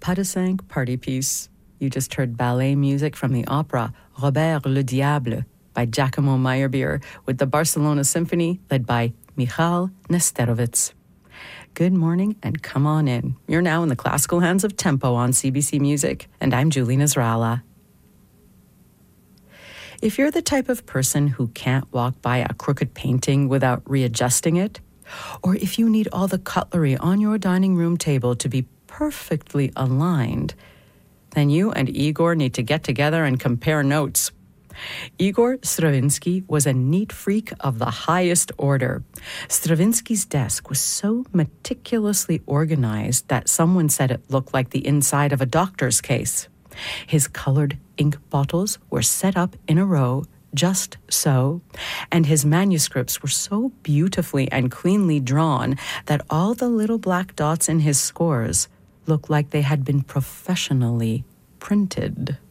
Pas de cinq party piece. You just heard ballet music from the opera Robert le Diable by Giacomo Meyerbeer with the Barcelona Symphony led by Michal Nesterovitz. Good morning and come on in. You're now in the classical hands of Tempo on CBC Music, and I'm Julie Nasrallah. If you're the type of person who can't walk by a crooked painting without readjusting it, or if you need all the cutlery on your dining room table to be perfectly aligned, then you and Igor need to get together and compare notes. Igor Stravinsky was a neat freak of the highest order. Stravinsky's desk was so meticulously organized that someone said it looked like the inside of a doctor's case. His colored ink bottles were set up in a row, just so, and his manuscripts were so beautifully and cleanly drawn that all the little black dots in his scores looked like they had been professionally printed.